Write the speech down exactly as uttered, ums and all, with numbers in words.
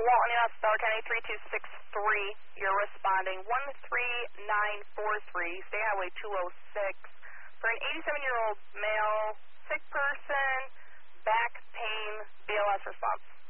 Walton, U S Bell County three two six three. You're responding one three nine four three, State Highway two oh six, for an eighty-seven-year-old male, sick person, back pain, B L S response.